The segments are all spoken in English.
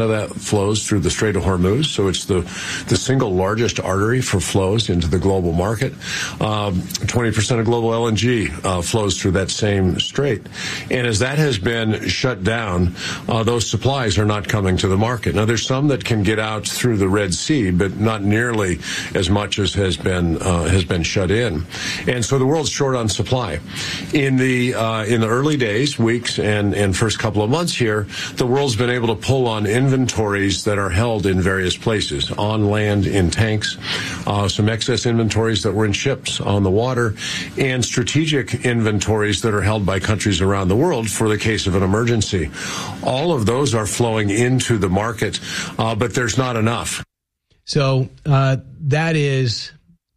that flows through the Strait of Hormuz, so it's the single largest artery for flows into the global market. 20% of global LNG flows through that same strait. And as that has been shut down, those supplies are not coming to the market. Now, there's some that can get out through the Red Sea, but not nearly as much as has been shut in. And so the world's short on supply. In the early days, weeks, and first couple of months here, the world's been able to pull on inventories that are held in various places, on land, in tanks, some excess inventories that were in ships on the water, and strategic inventories that are held by countries around the world for the case of an emergency. All of those are flowing into the market, but there's not enough. So that is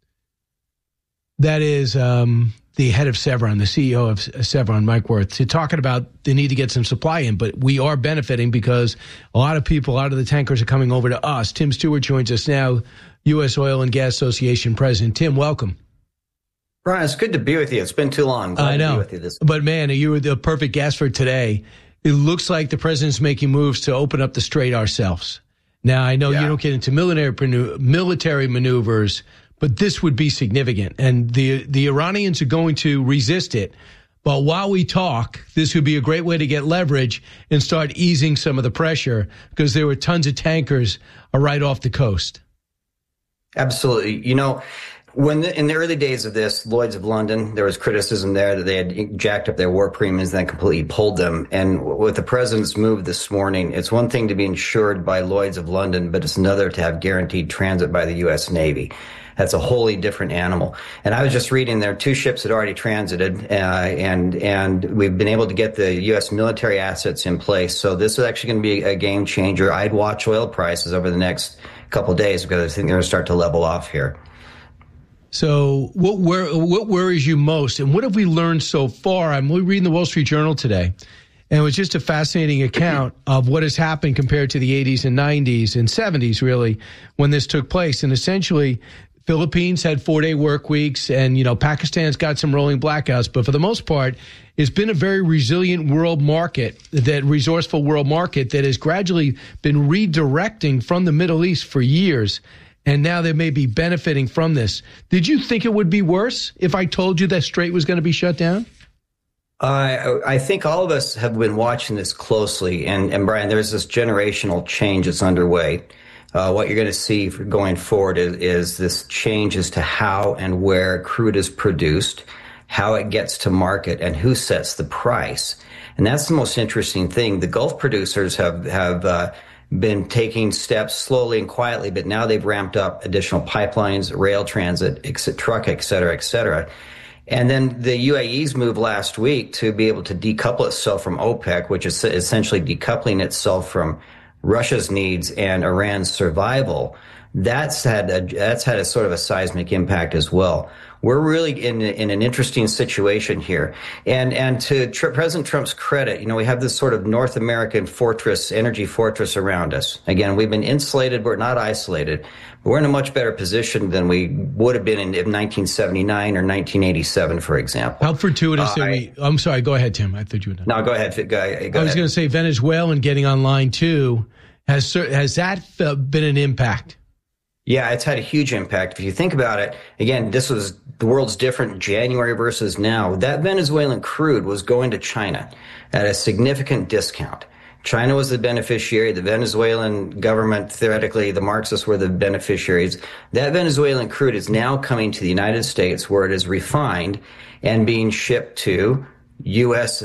the head of Chevron, the CEO of Chevron, Mike Wirth, talking about the need to get some supply in, but we are benefiting because a lot of the tankers are coming over to us. Tim Stewart joins us now, U.S. Oil and Gas Association president. Tim, welcome. Brian, it's good to be with you. It's been too long. Glad I know, to be with you but man, you were the perfect guest for today. It looks like the president's making moves to open up the strait ourselves. Now, I know you don't get into military maneuvers, but this would be significant, and the Iranians are going to resist it. But while we talk, this would be a great way to get leverage and start easing some of the pressure because there were tons of tankers right off the coast. Absolutely. You know, in the early days of this, Lloyd's of London, there was criticism there that they had jacked up their war premiums and then completely pulled them. And with the president's move this morning, it's one thing to be insured by Lloyd's of London, but it's another to have guaranteed transit by the U.S. Navy. That's a wholly different animal. And I was just reading there, 2 ships had already transited, and we've been able to get the U.S. military assets in place. So this is actually going to be a game changer. I'd watch oil prices over the next couple of days because I think they're going to start to level off here. So what worries you most, and what have we learned so far? I'm reading the Wall Street Journal today, and it was just a fascinating account of what has happened compared to the 80s and 90s and 70s, really, when this took place. And essentially, Philippines had 4-day work weeks, and, Pakistan's got some rolling blackouts. But for the most part, it's been a very resilient world market, that resourceful world market that has gradually been redirecting from the Middle East for years. And now they may be benefiting from this. Did you think it would be worse if I told you that Strait was going to be shut down? I think all of us have been watching this closely. And Brian, there's this generational change that's underway. What you're going to see going forward is this change as to how and where crude is produced, how it gets to market, and who sets the price. And that's the most interesting thing. The Gulf producers have been taking steps slowly and quietly, but now they've ramped up additional pipelines, rail transit, truck, et cetera, et cetera. And then the UAE's move last week to be able to decouple itself from OPEC, which is essentially decoupling itself from Russia's needs and Iran's survival, that's had a sort of a seismic impact as well. We're really in an interesting situation here. And to President Trump's credit, we have this sort of North American fortress, energy fortress around us. Again, we've been insulated, but we're not isolated. But we're in a much better position than we would have been in 1979 or 1987, for example. How fortuitous that I'm sorry, go ahead, Tim. I thought you were done. No, go ahead. I was going to say Venezuela getting online, too. Has that been an impact? Yeah, it's had a huge impact. If you think about it, again, this was the world's different January versus now. That Venezuelan crude was going to China at a significant discount. China was the beneficiary. The Venezuelan government, theoretically, the Marxists were the beneficiaries. That Venezuelan crude is now coming to the United States, where it is refined and being shipped to U.S.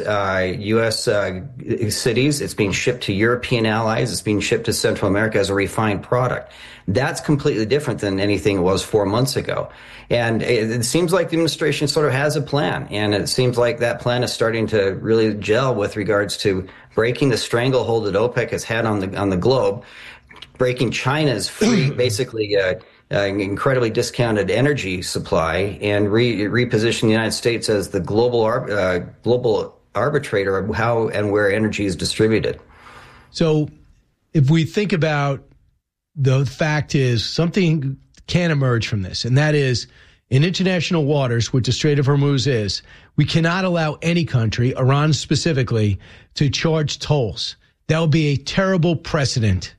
cities. It's being shipped to European allies. It's being shipped to Central America as a refined product. That's completely different than anything it was 4 months ago. And it seems like the administration sort of has a plan. And it seems like that plan is starting to really gel with regards to breaking the stranglehold that OPEC has had on the globe, breaking China's free, basically, incredibly discounted energy supply, and reposition the United States as the global arbitrator of how and where energy is distributed. So if we think about the fact is something can emerge from this, and that is in international waters, which the Strait of Hormuz is, we cannot allow any country, Iran specifically, to charge tolls. That would be a terrible precedent.